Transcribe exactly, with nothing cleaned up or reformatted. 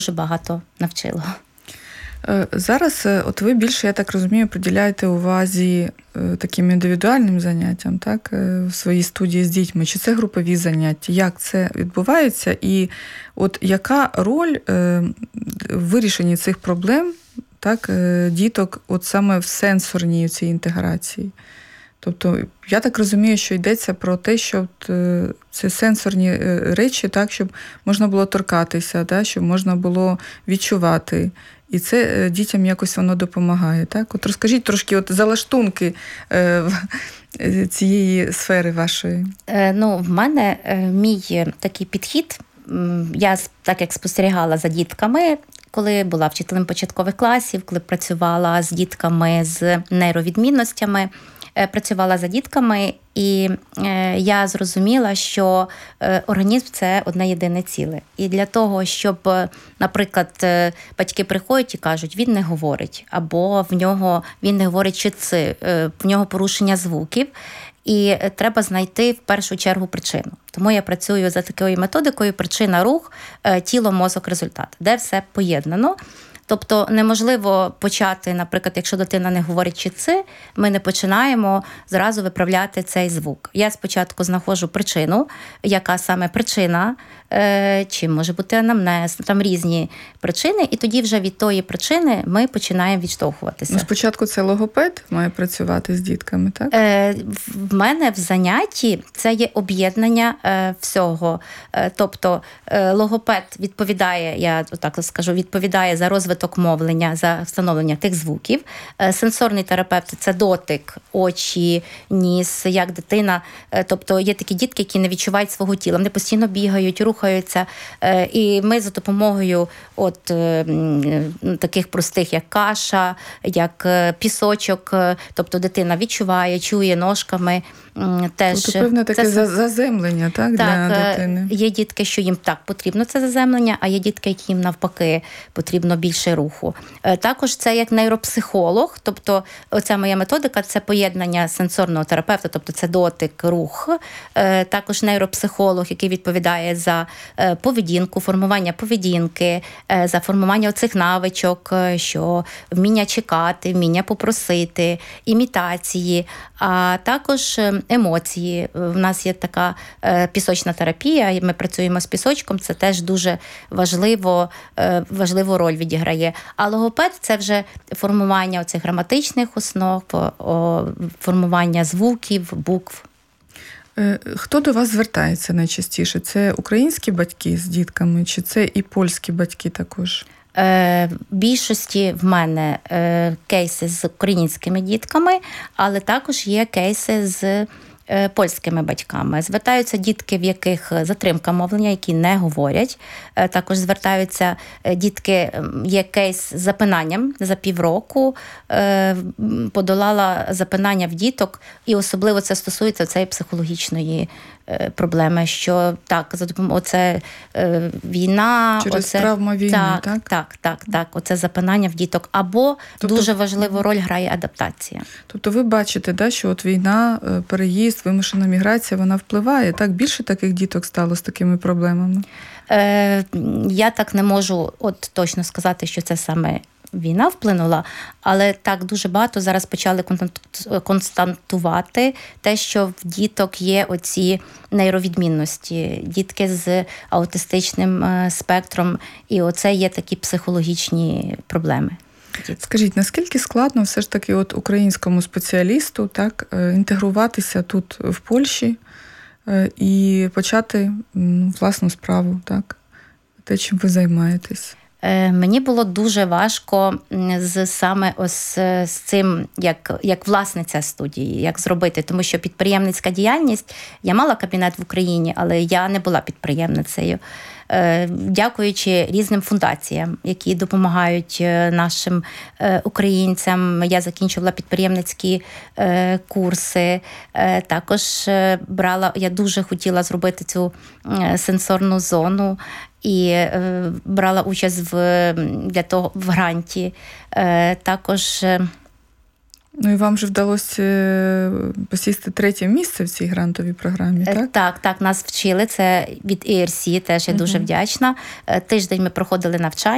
багато навчило. Зараз от ви більше, я так розумію, приділяєте увазі таким індивідуальним заняттям, так, в своїй студії з дітьми. Чи це групові заняття? Як це відбувається? І от яка роль в вирішенні цих проблем, так, діток от саме в сенсорній цій інтеграції? Тобто, я так розумію, що йдеться про те, що це сенсорні речі, так, щоб можна було торкатися, так, щоб можна було відчувати. І це дітям якось воно допомагає, так? От розкажіть трошки от залаштунки цієї сфери вашої. Ну, в мене мій такий підхід, я так як спостерігала за дітками, коли була вчителем початкових класів, коли працювала з дітками з нейровідмінностями, працювала за дітками, і я зрозуміла, що організм – це одне єдине ціле. І для того, щоб, наприклад, батьки приходять і кажуть, він не говорить, або в нього, він не говорить читси, в нього порушення звуків, і треба знайти в першу чергу причину. Тому я працюю за такою методикою причина, рух, тіло, мозок, результат, де все поєднано. Тобто неможливо почати, наприклад, якщо дитина не говорить читси, ми не починаємо зразу виправляти цей звук. Я спочатку знаходжу причину, яка саме причина, е, чи може бути анамнез, там різні причини, і тоді вже від тої причини ми починаємо відштовхуватися. Ну, спочатку це логопед має працювати з дітками, так? Е, в мене в занятті це є об'єднання е, всього. Е, тобто е, логопед відповідає, я так скажу, відповідає за розвиток мовлення, за встановлення тих звуків. Сенсорний терапевт – це дотик, очі, ніс, як дитина. Тобто є такі дітки, які не відчувають свого тіла. Вони постійно бігають, рухаються. І ми за допомогою от таких простих, як каша, як пісочок, тобто дитина відчуває, чує ножками. Теж тобто, певне таке це... заземлення, так, так, для дитини? Є дітки, що їм так потрібно це заземлення, а є дітки, яким навпаки потрібно більше руху. Також це як нейропсихолог, тобто оця моя методика – це поєднання сенсорного терапевта, тобто це дотик, рух. Також нейропсихолог, який відповідає за поведінку, формування поведінки, за формування оцих навичок, що вміння чекати, вміння попросити, імітації, а також емоції. В нас є така пісочна терапія, ми працюємо з пісочком, це теж дуже важливо, важливу роль відіграє. А логопед – це вже формування оцих граматичних основ, формування звуків, букв. Хто до вас звертається найчастіше? Це українські батьки з дітками, чи це і польські батьки також? В більшості в мене кейси з українськими дітками, але також є кейси з польськими батьками. Звертаються дітки, в яких затримка мовлення, які не говорять. Також звертаються дітки, є кейс з запинанням за півроку, подолала запинання в діток, і особливо це стосується цієї психологічної проблеми, що так, за допомогою оце війна, через оце травма війни, так, так? Так, так, так, оце запинання в діток. Або тобто, дуже важливу роль грає адаптація. Тобто ви бачите, да, що от війна, переїзд, вимушена міграція, вона впливає. Так, більше таких діток стало з такими проблемами? Е, я так не можу от точно сказати, що це саме війна вплинула, але так дуже багато зараз почали констатувати те, що в діток є оці нейровідмінності, дітки з аутистичним спектром, і оце є такі психологічні проблеми. Скажіть, наскільки складно все ж таки от українському спеціалісту так інтегруватися тут в Польщі і почати власну справу, так? Те, чим ви займаєтесь? Мені було дуже важко з саме ось з цим, як, як власниця студії, як зробити, тому що підприємницька діяльність, я мала кабінет в Україні, але я не була підприємницею. Дякуючи різним фундаціям, які допомагають нашим українцям. Я закінчувала підприємницькі курси. Також брала, я дуже хотіла зробити цю сенсорну зону і брала участь в, для того, в гранті. Також Ну і вам же вдалося посісти третє місце в цій грантовій програмі, так? Так, так, нас вчили. Це від і ар сі, теж я дуже вдячна. Тиждень ми проходили навчання.